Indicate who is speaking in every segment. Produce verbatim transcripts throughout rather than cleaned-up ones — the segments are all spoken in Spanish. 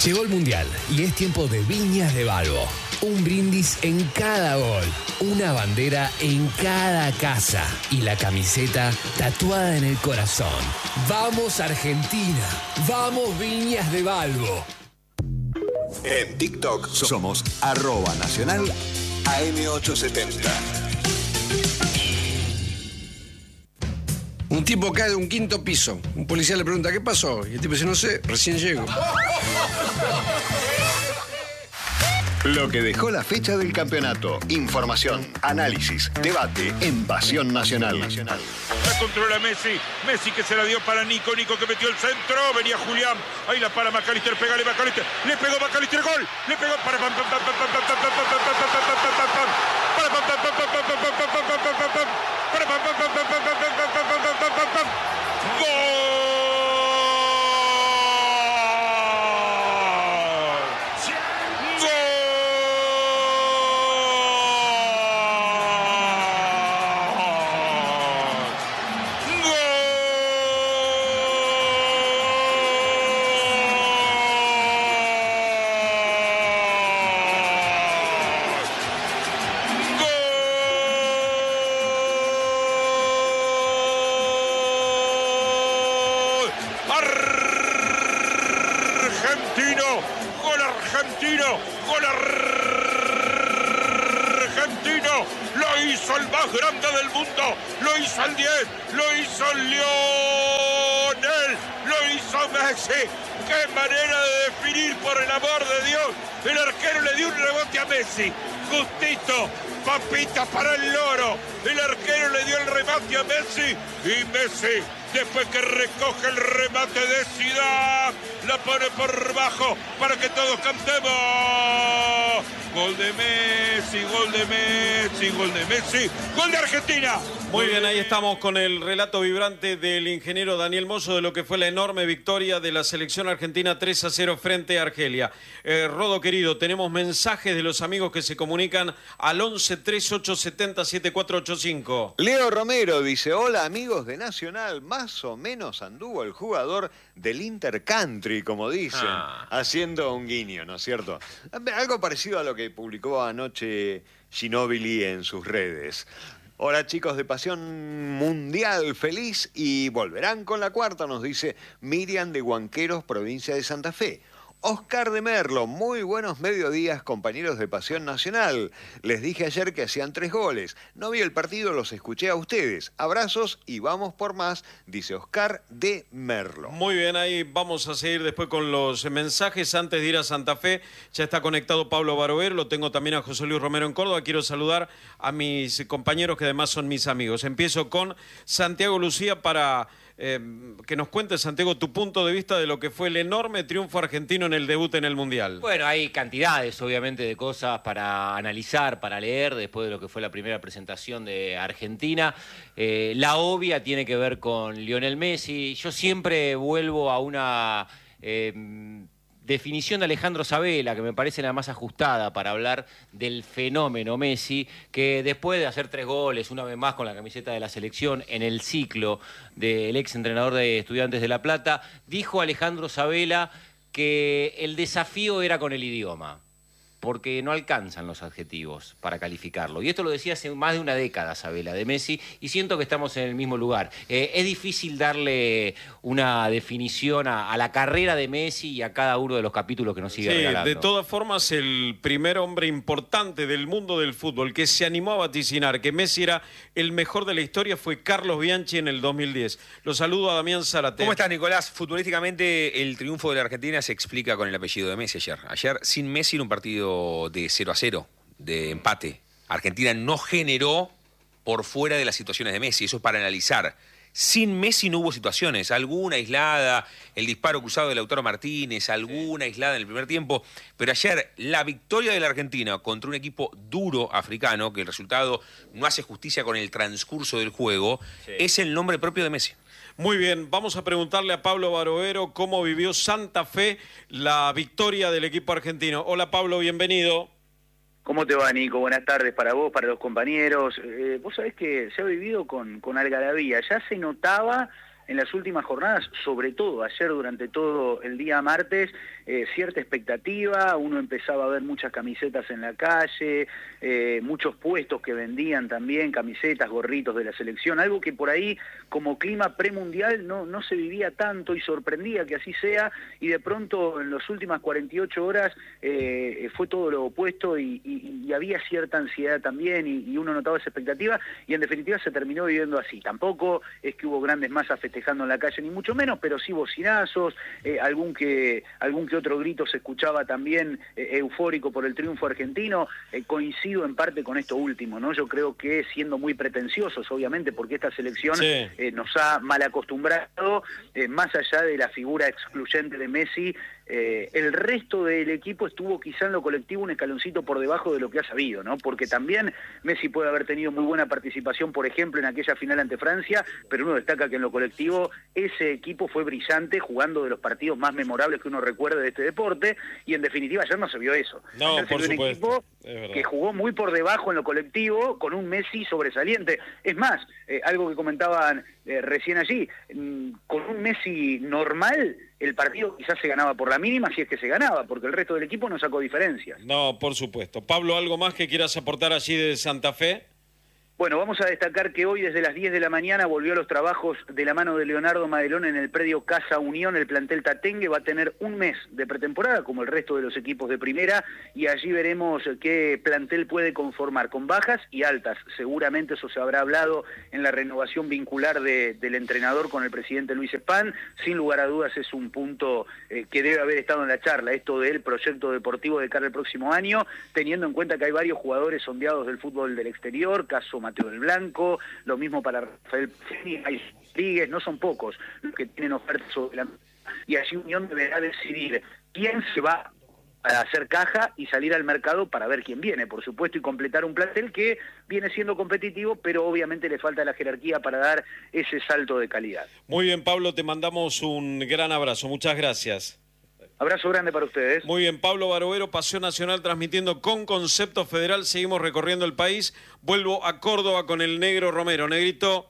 Speaker 1: Llegó el Mundial y es tiempo de Viñas de Balbo. Un brindis en cada gol, una bandera en cada casa y la camiseta tatuada en el corazón. ¡Vamos Argentina! ¡Vamos Viñas de Balbo!
Speaker 2: En TikTok somos arroba nacional A M ochocientos setenta.
Speaker 3: Un tipo cae de un quinto piso. Un policía le pregunta, ¿qué pasó? Y el tipo dice, no sé, recién llego.
Speaker 2: Lo que dejó la fecha del campeonato. Información, análisis, debate en Pasión Nacional.
Speaker 4: La controla Messi. Messi que se la dio para Nico. Nico que metió el centro. Venía Julián. Ahí la para McAllister. Pégale McAllister. Le pegó McAllister. Gol. Le pegó para pam pam pam pam pam pam pam pam pam pam pam pam pam pam. Para pam pam pam pam pam pam pam pam pam pam pam. Para pam pam pam pam pam pam pam pam pam pam pam pam. Gol. Argentino, gol argentino, gol argentino, lo hizo el más grande del mundo, lo hizo el diez, lo hizo Lionel, lo hizo Messi. ¡Qué manera de definir, por el amor de Dios! El arquero le dio un rebote a Messi, justito, papita para el loro. El arquero le dio el remate a Messi y Messi, después que recoge el remate de Zidane, la pone por bajo para que todos cantemos. Gol de Messi, gol de Messi, gol de Messi, gol de Argentina.
Speaker 5: Muy bien, ahí estamos con el relato vibrante del ingeniero Daniel Mozo de lo que fue la enorme victoria de la selección argentina tres a cero frente a Argelia. Eh, Rodo querido, tenemos mensajes de los amigos que se comunican al once tres ocho siete cero siete cuatro ocho cinco.
Speaker 6: Leo Romero dice, hola amigos de Nacional, más o menos anduvo el jugador del Intercountry, como dicen, ah. haciendo un guiño, ¿no es cierto? Algo parecido a lo que publicó anoche Ginóbili en sus redes. Hola chicos de Pasión Mundial, feliz y volverán con la cuarta, nos dice Miriam de Huanqueros, provincia de Santa Fe. Oscar de Merlo, muy buenos mediodías, compañeros de Pasión Nacional. Les dije ayer que hacían tres goles. No vi el partido, los escuché a ustedes. Abrazos y vamos por más, dice Oscar de Merlo.
Speaker 5: Muy bien, ahí vamos a seguir después con los mensajes. Antes de ir a Santa Fe, ya está conectado Pablo Barovero, lo tengo también a José Luis Romero en Córdoba. Quiero saludar a mis compañeros que además son mis amigos. Empiezo con Santiago Lucía para... Eh, que nos cuentes, Santiago, tu punto de vista de lo que fue el enorme triunfo argentino en el debut en el Mundial.
Speaker 7: Bueno, hay cantidades, obviamente, de cosas para analizar, para leer, después de lo que fue la primera presentación de Argentina. Eh, la obvia tiene que ver con Lionel Messi. Yo siempre vuelvo a una... Eh, definición de Alejandro Sabela, que me parece la más ajustada para hablar del fenómeno Messi, que después de hacer tres goles, una vez más con la camiseta de la selección, en el ciclo del ex entrenador de Estudiantes de La Plata, dijo Alejandro Sabela que el desafío era con el idioma, porque no alcanzan los adjetivos para calificarlo. Y esto lo decía hace más de una década Sabela de Messi, y siento que estamos en el mismo lugar. Eh, es difícil darle una definición a, a la carrera de Messi y a cada uno de los capítulos que nos sigue
Speaker 5: sí,
Speaker 7: regalando.
Speaker 5: De todas formas, el primer hombre importante del mundo del fútbol que se animó a vaticinar que Messi era el mejor de la historia fue Carlos Bianchi en el dos mil diez. Lo saludo a Damián Zárate.
Speaker 8: ¿Cómo estás, Nicolás? Futbolísticamente, el triunfo de la Argentina se explica con el apellido de Messi ayer. Ayer, sin Messi, era un partido de cero a cero, de empate. Argentina no generó por fuera de las situaciones de Messi, eso es para analizar. Sin Messi no hubo situaciones, alguna aislada, el disparo cruzado de Lautaro Martínez, alguna aislada en el primer tiempo, pero ayer la victoria de la Argentina contra un equipo duro africano, que el resultado no hace justicia con el transcurso del juego, sí. es el nombre propio de Messi.
Speaker 5: Muy bien, vamos a preguntarle a Pablo Barovero cómo vivió Santa Fe la victoria del equipo argentino. Hola Pablo, bienvenido.
Speaker 9: ¿Cómo te va, Nico? Buenas tardes para vos, para los compañeros. Eh, vos sabés que se ha vivido con, con algarabía. Ya se notaba en las últimas jornadas, sobre todo ayer durante todo el día martes, eh, cierta expectativa, uno empezaba a ver muchas camisetas en la calle, eh, muchos puestos que vendían también, camisetas, gorritos de la selección, algo que por ahí como clima premundial no, no se vivía tanto y sorprendía que así sea, y de pronto en las últimas cuarenta y ocho horas eh, fue todo lo opuesto y, y, y había cierta ansiedad también y, y uno notaba esa expectativa y en definitiva se terminó viviendo así. Tampoco es que hubo grandes masas festejando en la calle ni mucho menos, pero sí bocinazos, eh, algún que algún que otro grito se escuchaba también eh, eufórico por el triunfo argentino. Eh, coincido en parte con esto último, ¿no? Yo creo que siendo muy pretenciosos, obviamente, porque esta selección sí. eh, nos ha mal acostumbrado, eh, más allá de la figura excluyente de Messi, Eh, el resto del equipo estuvo quizá en lo colectivo un escaloncito por debajo de lo que ha sabido, ¿no? Porque también Messi puede haber tenido muy buena participación, por ejemplo, en aquella final ante Francia, pero uno destaca que en lo colectivo ese equipo fue brillante, jugando de los partidos más memorables que uno recuerde de este deporte, y en definitiva ayer no se vio eso.
Speaker 5: No,
Speaker 9: ayer
Speaker 5: por
Speaker 9: se vio un equipo que jugó muy por debajo en lo colectivo, con un Messi sobresaliente. Es más, eh, algo que comentaban eh, recién allí, mmm, con un Messi normal, el partido quizás se ganaba por la mínima, si es que se ganaba, porque el resto del equipo no sacó diferencias.
Speaker 5: No, por supuesto. Pablo, ¿algo más que quieras aportar allí de Santa Fe?
Speaker 9: Bueno, vamos a destacar que hoy desde las diez de la mañana volvió a los trabajos de la mano de Leonardo Madelón en el predio Casa Unión. El plantel tatengue va a tener un mes de pretemporada, como el resto de los equipos de primera, y allí veremos qué plantel puede conformar, con bajas y altas. Seguramente eso se habrá hablado en la renovación vincular de, del entrenador con el presidente Luis Spahn. Sin lugar a dudas es un punto eh, que debe haber estado en la charla, esto del proyecto deportivo de cara al próximo año, teniendo en cuenta que hay varios jugadores sondeados del fútbol del exterior, caso Mateo del Blanco, lo mismo para Rafael Rodríguez, no son pocos los que tienen ofertas sobre la mesa, y allí Unión deberá decidir quién se va a hacer caja y salir al mercado para ver quién viene, por supuesto, y completar un plantel que viene siendo competitivo, pero obviamente le falta la jerarquía para dar ese salto de calidad.
Speaker 5: Muy bien, Pablo, te mandamos un gran abrazo, muchas gracias.
Speaker 9: Abrazo grande para ustedes.
Speaker 5: Muy bien, Pablo Barovero, Pasión Nacional, transmitiendo con Concepto Federal. Seguimos recorriendo el país. Vuelvo a Córdoba con el Negro Romero. Negrito.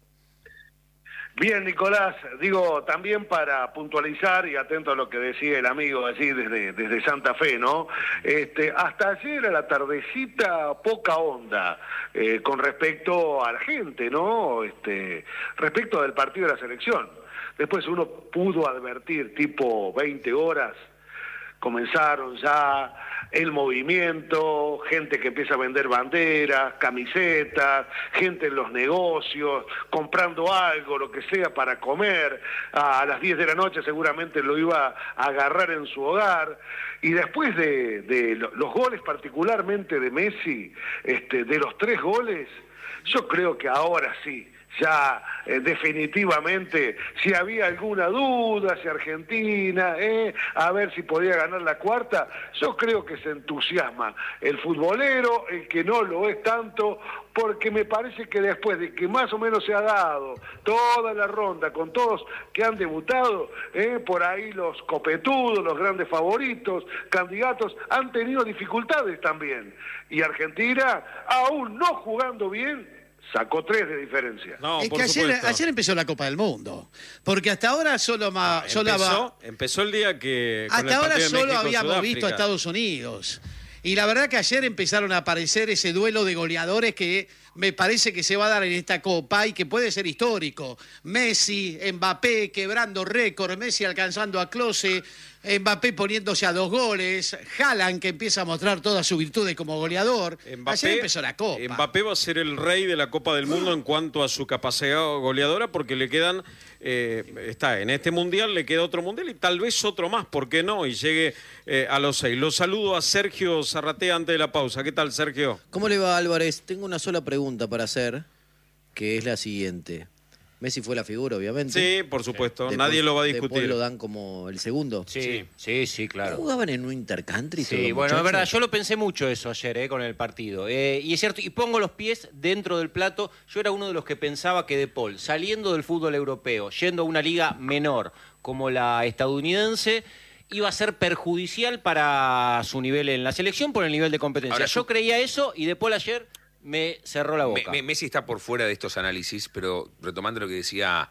Speaker 10: Bien, Nicolás, digo, también para puntualizar y atento a lo que decía el amigo allí desde, desde Santa Fe, ¿no? Este, hasta ayer a la tardecita poca onda eh, con respecto a la gente, ¿no? Este, respecto del partido de la selección. Después uno pudo advertir, tipo veinte horas, comenzaron ya el movimiento, gente que empieza a vender banderas, camisetas, gente en los negocios, comprando algo, lo que sea para comer. A las diez de la noche seguramente lo iba a agarrar en su hogar. Y después de, de los goles, particularmente de Messi, este, de los tres goles, yo creo que ahora sí, ya eh, definitivamente, si había alguna duda, si Argentina, eh, a ver si podía ganar la cuarta, yo creo que se entusiasma el futbolero, el que no lo es tanto, porque me parece que después de que más o menos se ha dado toda la ronda con todos que han debutado, eh, por ahí los copetudos, los grandes favoritos, candidatos, han tenido dificultades también. Y Argentina, aún no jugando bien, sacó tres de diferencia.
Speaker 11: No, es que ayer, ayer empezó la Copa del Mundo. Porque hasta ahora solo, ma,
Speaker 5: ah,
Speaker 11: solo
Speaker 5: empezó,
Speaker 11: va...
Speaker 5: empezó el día que... Con
Speaker 11: hasta
Speaker 5: el
Speaker 11: ahora
Speaker 5: de
Speaker 11: solo
Speaker 5: México,
Speaker 11: habíamos
Speaker 5: Sudáfrica.
Speaker 11: visto a Estados Unidos. Y la verdad que ayer empezaron a aparecer ese duelo de goleadores que me parece que se va a dar en esta Copa y que puede ser histórico. Messi, Mbappé quebrando récord, Messi alcanzando a Klose, Mbappé poniéndose a dos goles, Haaland que empieza a mostrar todas sus virtudes como goleador.
Speaker 5: Mbappé,
Speaker 11: ayer empezó la Copa.
Speaker 5: Mbappé va a ser el rey de la Copa del Mundo en cuanto a su capacidad goleadora, porque le quedan, eh, está en este Mundial, le queda otro Mundial y tal vez otro más, ¿por qué no? Y llegue eh, a los seis. Los saludo a Sergio Zarratea antes de la pausa. ¿Qué tal, Sergio?
Speaker 12: ¿Cómo le va, Álvarez? Tengo una sola pregunta para hacer, que es la siguiente. Messi fue la figura, obviamente.
Speaker 5: Sí, por supuesto.
Speaker 12: De
Speaker 5: Nadie
Speaker 12: por,
Speaker 5: lo va a discutir.
Speaker 12: Después lo dan como el segundo.
Speaker 7: Sí, sí, sí, claro.
Speaker 12: ¿Jugaban en un intercountry?
Speaker 7: Sí, bueno, es verdad. Yo lo pensé mucho eso ayer, eh, con el partido. Eh, y es cierto, y pongo los pies dentro del plato. Yo era uno de los que pensaba que De Paul, saliendo del fútbol europeo, yendo a una liga menor como la estadounidense, iba a ser perjudicial para su nivel en la selección por el nivel de competencia. Ahora, yo creía eso y De Paul ayer me cerró la boca.
Speaker 8: Me, me, Messi está por fuera de estos análisis, pero retomando lo que decía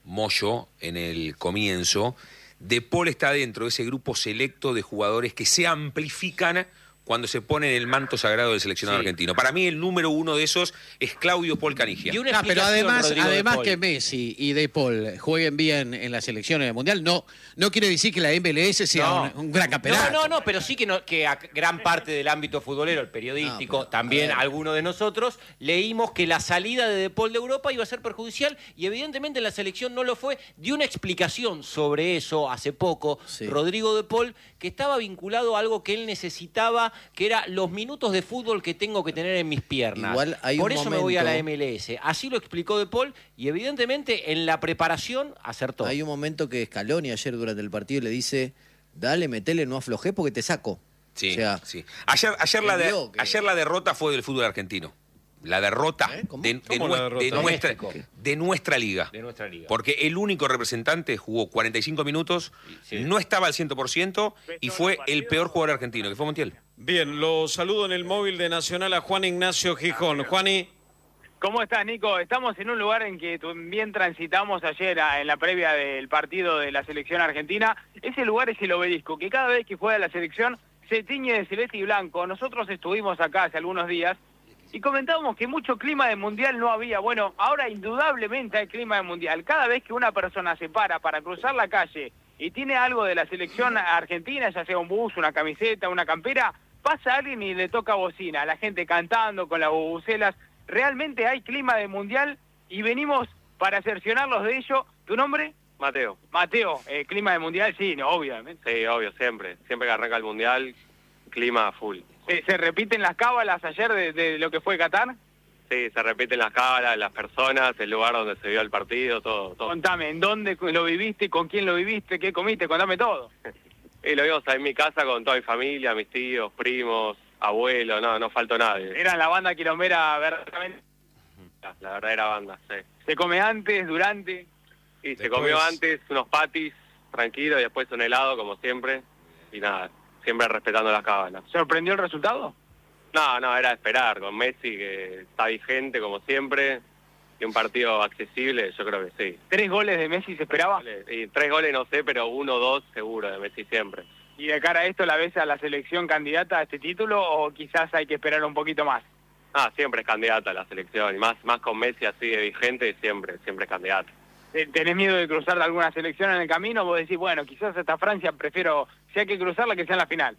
Speaker 8: Moyo en el comienzo, De Paul está dentro de ese grupo selecto de jugadores que se amplifican cuando se pone en el manto sagrado del seleccionado
Speaker 7: Sí.
Speaker 8: argentino. Para mí el número uno de esos es Claudio Paul Canigia.
Speaker 7: Y una
Speaker 11: Ah, pero
Speaker 7: explicación,
Speaker 11: además,
Speaker 7: Rodrigo De
Speaker 11: además
Speaker 7: Paul.
Speaker 11: que Messi y De Paul jueguen bien en la selección en el Mundial, no, no quiere decir que la M L S sea
Speaker 7: No.
Speaker 11: un, un gran campeonato.
Speaker 7: No, no, no, pero sí que, no- que a gran parte del ámbito futbolero, el periodístico,
Speaker 11: Ah, pero,
Speaker 7: también
Speaker 11: a ver.
Speaker 7: algunos de nosotros, leímos que la salida de De Paul de Europa iba a ser perjudicial y evidentemente en la selección no lo fue. Dio una explicación sobre eso hace poco,
Speaker 12: Sí.
Speaker 7: Rodrigo De Paul, que estaba vinculado a algo que él necesitaba, que era los minutos de fútbol que tengo que tener en mis piernas.
Speaker 12: Igual hay
Speaker 7: Por
Speaker 12: un
Speaker 7: eso me voy a la
Speaker 12: momento-
Speaker 7: M L S. Así lo explicó De Paul y evidentemente en la preparación acertó.
Speaker 12: Hay un momento que Scaloni ayer durante el partido le dice, dale, metele, no aflojé porque te saco.
Speaker 8: Sí,
Speaker 12: O sea,
Speaker 8: sí. Ayer, ayer, la de-
Speaker 12: entendió que-
Speaker 8: ayer la derrota fue del fútbol argentino. La derrota,
Speaker 12: ¿Eh? ¿Cómo?
Speaker 8: de, de
Speaker 5: ¿Cómo la
Speaker 8: nue-
Speaker 5: derrota?
Speaker 8: de nuestra,
Speaker 7: Doméstico.
Speaker 8: de nuestra liga.
Speaker 7: De nuestra liga.
Speaker 8: Porque el único representante jugó cuarenta y cinco minutos,
Speaker 7: Sí.
Speaker 8: no estaba al cien por ciento y fue el peor jugador argentino, que fue Montiel.
Speaker 5: Bien, lo saludo en el móvil de Nacional a Juan Ignacio Gijón. Juani,
Speaker 13: ¿Cómo estás, Nico? Estamos en un lugar en que también transitamos ayer a- en la previa del partido de la selección argentina. Ese lugar es el Obelisco, que cada vez que juega la selección se tiñe de celeste y blanco. Nosotros estuvimos acá hace algunos días y comentábamos que mucho clima de mundial no había. Bueno, ahora indudablemente hay clima de mundial. Cada vez que una persona se para para cruzar la calle y tiene algo de la selección argentina, ya sea un bus, una camiseta, una campera, pasa alguien y le toca bocina, la gente cantando con las bubucelas. Realmente hay clima de mundial y venimos para cerciorarlos de ello. ¿Tu nombre?
Speaker 14: Mateo.
Speaker 13: Mateo, eh, clima de mundial, sí, no, obviamente.
Speaker 14: Sí, obvio, siempre. Siempre que arranca el mundial, clima full.
Speaker 13: ¿Se, se repiten las cábalas ayer de, de lo que fue Qatar?
Speaker 14: Sí, se repiten las cábalas, las personas, el lugar donde se vio el partido, todo. todo.
Speaker 13: Contame, ¿en dónde lo viviste? ¿Con quién lo viviste? ¿Qué comiste? Contame todo.
Speaker 14: Y lo vimos ahí en mi casa con toda mi familia, mis tíos, primos, abuelos, no, no faltó nadie.
Speaker 13: Era la banda quilombera verdaderamente.
Speaker 14: La, la verdadera banda, sí.
Speaker 13: ¿Se come antes, durante?
Speaker 14: Y se
Speaker 5: Después-
Speaker 14: comió antes unos patis, tranquilo, y después un helado, como siempre. Y nada, siempre respetando las cábalas.
Speaker 13: ¿Sorprendió el resultado?
Speaker 14: No, no, era de esperar, con Messi, que está vigente como siempre, y un partido accesible, yo creo que sí.
Speaker 13: ¿Tres goles de Messi se esperaba?
Speaker 14: Y tres goles no sé, pero uno o dos seguro de Messi siempre.
Speaker 13: ¿Y de cara a esto la ves a la selección candidata a este título o quizás hay que esperar un poquito más?
Speaker 14: Ah, siempre es candidata a la selección, y más, más con Messi así de vigente, siempre, siempre es candidata.
Speaker 13: ¿Tenés miedo de cruzar de alguna selección en el camino? Vos decís, bueno, quizás hasta Francia prefiero, si hay que cruzarla, que sea en la final.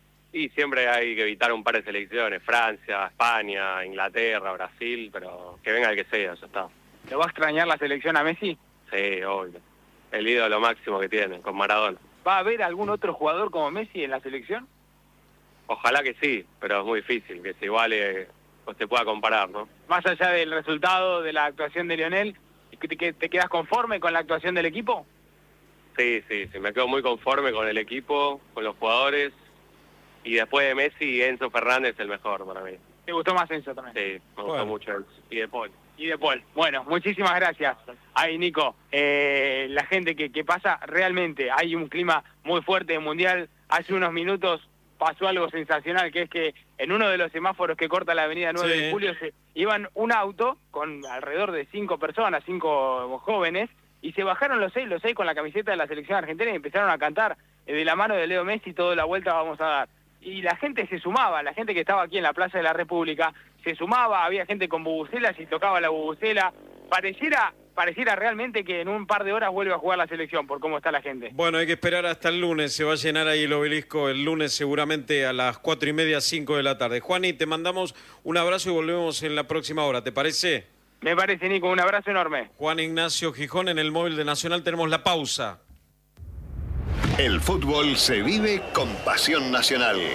Speaker 14: Y siempre hay que evitar un par de selecciones, Francia, España, Inglaterra, Brasil, pero que venga el que sea, ya está.
Speaker 13: ¿Te va a extrañar la selección a Messi?
Speaker 14: Sí, obvio. El ídolo máximo que tiene, con Maradona.
Speaker 13: ¿Va a haber algún otro jugador como Messi en la selección?
Speaker 14: Ojalá que sí, pero es muy difícil que se iguale o se pueda comparar, ¿no?
Speaker 13: Más allá del resultado de la actuación de Lionel, ¿te, te- te quedas conforme con la actuación del equipo?
Speaker 14: Sí, sí, sí, me quedo muy conforme con el equipo, con los jugadores, y después de Messi, Enzo Fernández el mejor para mí.
Speaker 13: ¿Te gustó más Enzo también?
Speaker 14: Sí, me gustó mucho Enzo. Y De Paul.
Speaker 13: Y de Paul. Bueno, muchísimas gracias. Ahí, Nico, eh, la gente que, que pasa, realmente hay un clima muy fuerte de mundial. Hace unos minutos pasó algo sensacional, que es que en uno de los semáforos que corta la avenida nueve
Speaker 5: Sí.
Speaker 13: de julio se iban un auto con alrededor de cinco personas, cinco jóvenes, y se bajaron los seis, los seis con la camiseta de la selección argentina y empezaron a cantar eh, de la mano de Leo Messi, toda la vuelta vamos a dar. Y la gente se sumaba, la gente que estaba aquí en la Plaza de la República se sumaba, había gente con bubucelas y tocaba la bubucela. Pareciera, pareciera realmente que en un par de horas vuelve a jugar la selección por cómo está la gente.
Speaker 5: bueno, hay que esperar hasta el lunes. Se va a llenar ahí el Obelisco el lunes seguramente a las cuatro y media, cinco de la tarde. Juani, te mandamos un abrazo y volvemos en la próxima hora. ¿Te parece?
Speaker 13: Me parece, Nico, un abrazo enorme.
Speaker 5: Juan Ignacio Gijón, en el móvil de Nacional tenemos la pausa.
Speaker 2: El fútbol se vive con pasión nacional.